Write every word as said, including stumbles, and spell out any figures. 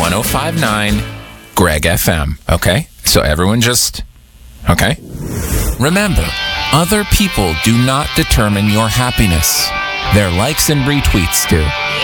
one oh five point nine Greg F M. Okay? So everyone just... Okay? Remember, other people do not determine your happiness. Their likes and retweets do.